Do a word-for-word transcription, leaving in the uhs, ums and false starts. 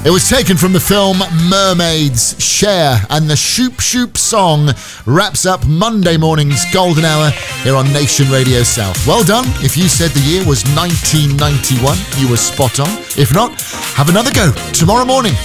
It was taken from the film Mermaids. Cher and the Shoop Shoop song wraps up Monday morning's golden hour here on Nation Radio South. Well done. If you said the year was nineteen ninety-one, you were spot on. If not, have another go tomorrow morning.